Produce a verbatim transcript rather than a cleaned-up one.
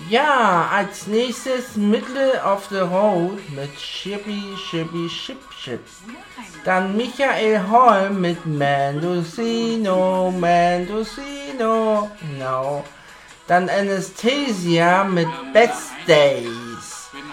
Ja, als nächstes Middle of the Road mit Chippy, Chippy, Chip, Chip. Dann Michael Holm mit Mendocino, Mendocino, no. Dann Anastasia mit Best Days.